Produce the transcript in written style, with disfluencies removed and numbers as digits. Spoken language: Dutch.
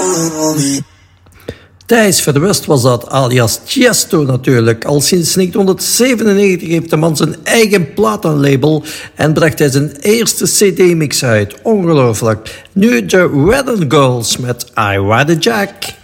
Thijs Verwust was dat, alias Tiesto natuurlijk. Al sinds 1997 heeft de man zijn eigen platenlabel en bracht hij zijn eerste cd-mix uit. Ongelooflijk. Nu de Weather Girls met I Ride a Jack.